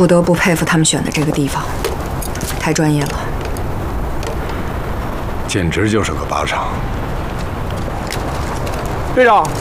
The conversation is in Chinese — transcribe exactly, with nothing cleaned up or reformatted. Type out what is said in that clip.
不得不佩服他们选的这个地方，太专业了。 简直就是个靶场。 队长，